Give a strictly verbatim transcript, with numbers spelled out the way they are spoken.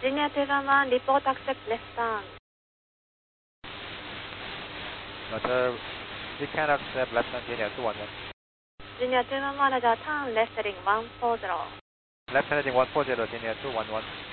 Junior two one one, report accept left turn. Roger, we can accept left turn Junior two one one. Junior two one one, Roger, turn left heading one four zero. Left heading one four zero, Junior two one one.